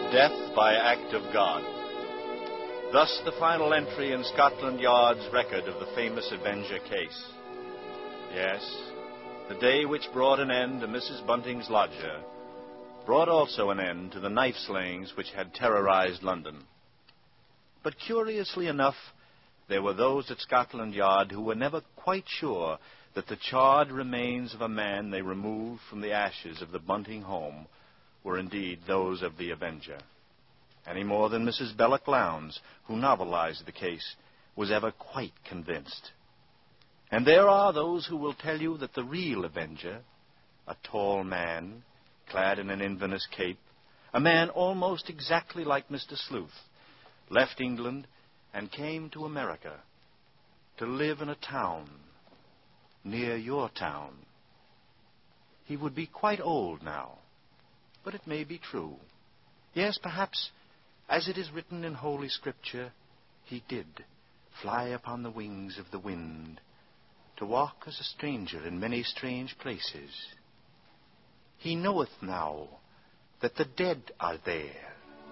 Death by act of God. Thus the final entry in Scotland Yard's record of the famous Avenger case. Yes, the day which brought an end to Mrs. Bunting's lodger brought also an end to the knife slayings which had terrorized London. But curiously enough, there were those at Scotland Yard who were never quite sure that the charred remains of a man they removed from the ashes of the Bunting home were indeed those of the Avenger, any more than Mrs. Belloc Lowndes, who novelized the case, was ever quite convinced. And there are those who will tell you that the real Avenger, a tall man, clad in an Inverness cape, a man almost exactly like Mr. Sleuth, left England and came to America to live in a town near your town. He would be quite old now, but it may be true. Yes, perhaps, as it is written in Holy Scripture, he did fly upon the wings of the wind, to walk as a stranger in many strange places. He knoweth now that the dead are there.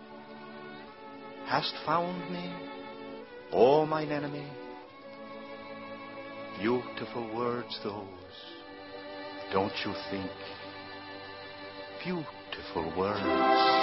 Hast found me, O mine enemy? Beautiful words those, don't you think? Beautiful words.